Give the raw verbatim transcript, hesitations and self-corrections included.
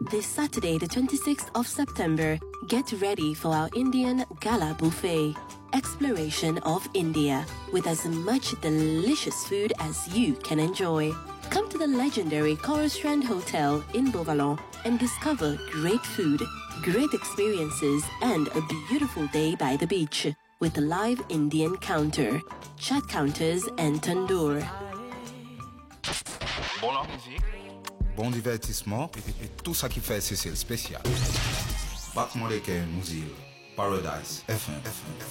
This Saturday, the twenty-sixth of September, get ready for our Indian Gala Buffet. Exploration of India with as much delicious food as you can enjoy. Come to the legendary Coral Strand Hotel in Beauvalon and discover great food, great experiences, and a beautiful day by the beach with a live Indian counter, chat counters, and tandoor. Bon la musique, bon divertissement et, et tout ça qui fait c'est spécial. Battement les Paradise F M.